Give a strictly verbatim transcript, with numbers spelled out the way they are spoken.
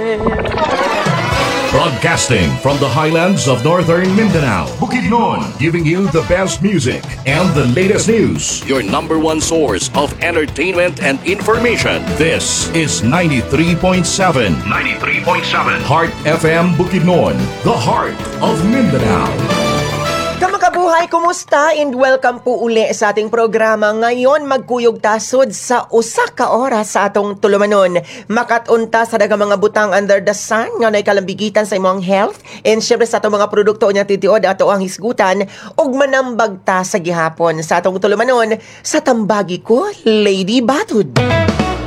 Broadcasting from the highlands of northern Mindanao, Bukidnon, giving you the best music and the latest news. Your number one source of entertainment and information. This is ninety-three point seven. ninety-three point seven. Heart F M Bukidnon, the heart of Mindanao. Kamakabuhay, kumusta? And welcome po uli sa ating programa. Ngayon, magkuyog tasod sa usa ka oras sa atong tulumanon. Makatunta sa daghang mga butang under the sun nga nay kalambigitan sa imong health and syempre sa atong mga produkto nya titiod ato ang hisgutan ug manambag ta sa gihapon sa atong tulumanon sa tambagi ko, Lady Batud.